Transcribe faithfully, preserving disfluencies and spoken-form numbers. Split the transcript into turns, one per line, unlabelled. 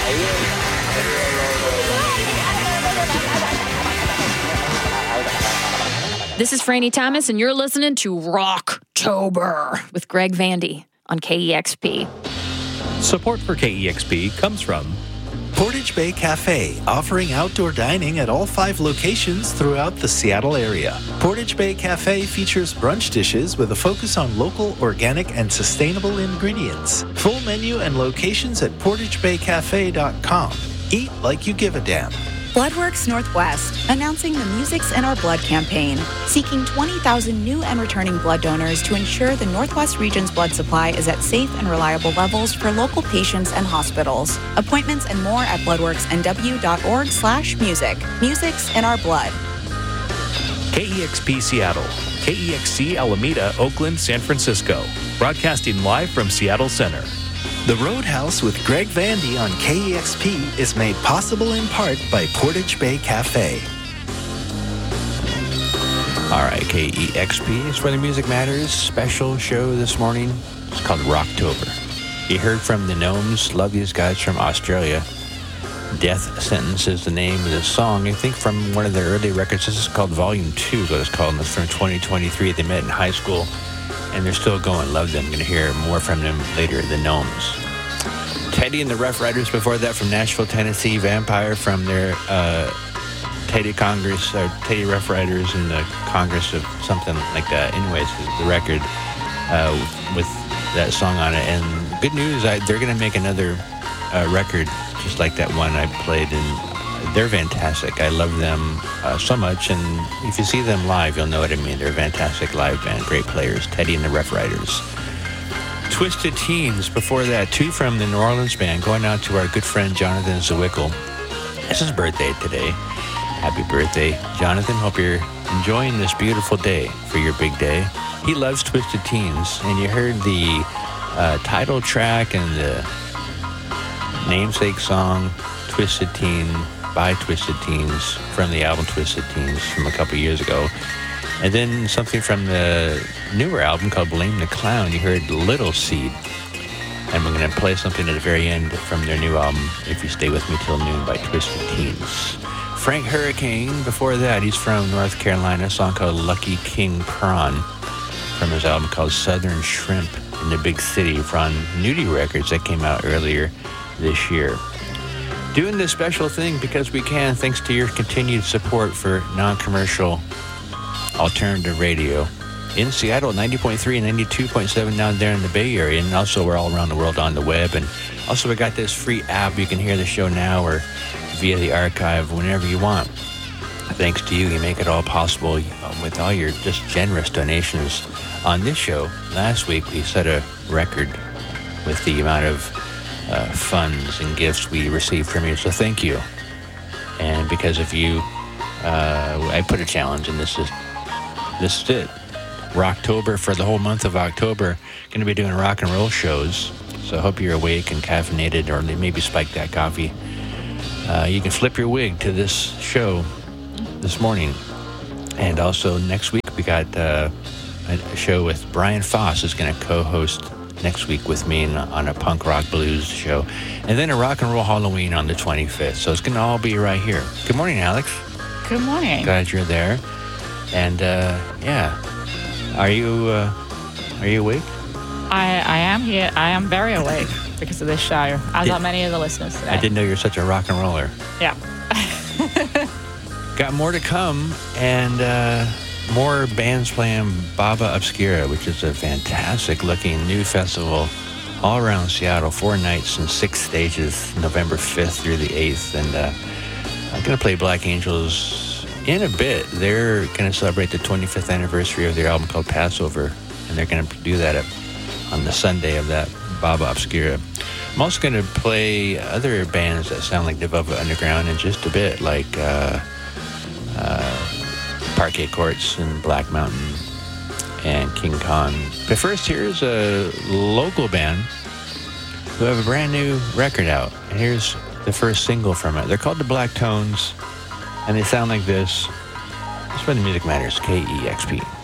This is Franny Thomas, and you're listening to Rocktober with Greg Vandy on K E X P.
Support for K E X P comes from
Portage Bay Cafe, offering outdoor dining at all five locations throughout the Seattle area. Portage Bay Cafe features brunch dishes with a focus on local, organic, and sustainable ingredients. Full menu and locations at portage bay cafe dot com. Eat like you give a damn.
Bloodworks Northwest, announcing the Music's in Our Blood campaign, seeking twenty thousand new and returning blood donors to ensure the Northwest region's blood supply is at safe and reliable levels for local patients and hospitals. Appointments and more at bloodworks n w dot org slash music. Music's in Our Blood.
K E X P Seattle, K E X C Alameda, Oakland, San Francisco. Broadcasting live from Seattle Center.
The Roadhouse with Greg Vandy on K E X P is made possible in part by Portage Bay Cafe.
All right, K E X P is where the music matters. Special show this morning. It's called Rocktober. You heard from the Gnomes. Love these guys from Australia. Death Sentence is the name of the song. I think from one of their early records. This is called Volume two, is what it's called. And it's from twenty twenty-three. They met in high school. And they're still going. Love them. Going to hear more from them later. The Gnomes. Teddy and the Rough Riders before that from Nashville, Tennessee. Vampire from their uh, Teddy Congress, or Teddy Rough Riders in the Congress of something like that. Anyways, the record uh, with that song on it. And good news, I, they're going to make another uh, record just like that one I played. And they're fantastic. I love them uh, so much. And if you see them live, you'll know what I mean. They're a fantastic live band. Great players. Teddy and the Rough Riders. Twisted Teens before that. Two from the New Orleans band. Going out to our good friend Jonathan Zawickel. It's his birthday today. Happy birthday, Jonathan. Hope you're enjoying this beautiful day for your big day. He loves Twisted Teens. And you heard the uh, title track and the namesake song, Twisted Teen, by Twisted Teens, from the album Twisted Teens from a couple years ago. And then something from the newer album called Blame the Clown. You heard Little Seed. And we're going to play something at the very end from their new album, If You Stay With Me Till Noon, by Twisted Teens. Frank Hurricane, before that, he's from North Carolina, a song called Lucky King Prawn, from his album called Southern Shrimp in the Big City from Nudie Records that came out earlier this year. Doing this special thing because we can, thanks to your continued support for non-commercial alternative radio in Seattle, ninety point three and ninety-two point seven down there in the Bay Area, and also we're all around the world on the web. And also we got this free app. You can hear the show now or via the archive whenever you want. Thanks to you, you make it all possible with all your just generous donations on this show. Last week we set a record with the amount of uh, funds and gifts we received from you, so thank you. And because of you, uh, I put a challenge, and this is this is it. Rocktober for the whole month of October. Going to be doing rock and roll shows, so I hope you're awake and caffeinated, or maybe spike that coffee. Uh, you can flip your wig to this show this morning. And also next week we got uh, a show with Brian Foss is going to co-host next week with me on a punk rock blues show. And then a rock and roll Halloween on the twenty-fifth. So it's going to all be right here. Good morning, Alex.
Good morning.
Glad you're there. And uh, yeah, are you uh, are you awake?
I, I am here. I am very awake because of this show, as
Did,
are many of the listeners today.
I didn't know you were such a rock and roller.
Yeah.
Got more to come, and uh, more bands playing Baba Obscura, which is a fantastic-looking new festival all around Seattle. Four nights and six stages, November fifth through the eighth. And uh, I'm going to play Black Angels in a bit. They're going to celebrate the twenty-fifth anniversary of their album called Passover, and they're going to do that at, on the Sunday of that Baba Obscura. I'm also going to play other bands that sound like the Velvet Underground in just a bit, like uh, uh, Parquet Courts and Black Mountain and King Kong. But first, here's a local band who have a brand new record out. And here's the first single from it. They're called the Black Tones, and they sound like this. That's where the music matters, K E X P.